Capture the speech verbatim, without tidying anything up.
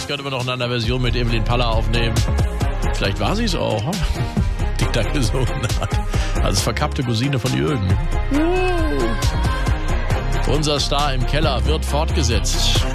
könnte man noch in einer Version mit Evelyn Paller aufnehmen. Vielleicht war sie es auch, die da gesungen hat. Als verkappte Cousine von Jürgen. Unser Star im Keller wird fortgesetzt.